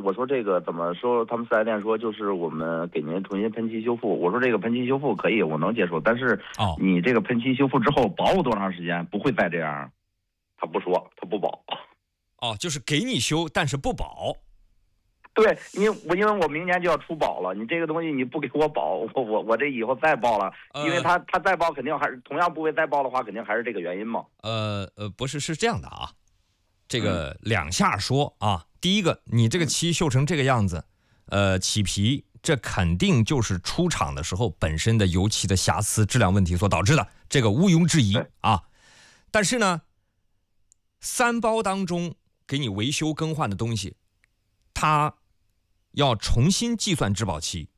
我说这个怎么说？他们4S店说就是我们给您重新喷漆修复。我说这个喷漆修复可以，我能接受，但是你这个喷漆修复之后保我多长时间？不会再这样？他不说，他不保。 就是给你修，但是不保。 对，因为我明年就要出保了，你这个东西你不给我保，我这以后再报了，因为他再报肯定还是同样部位再报的话，肯定还是这个原因嘛。 不是，是这样的啊，这个两下说啊。第一个，你这个漆锈成这个样子，起皮，这肯定就是出厂的时候本身的油漆的瑕疵、质量问题所导致的，这个毋庸置疑啊。但是呢，3包当中给你维修更换的东西，它要重新计算质保期，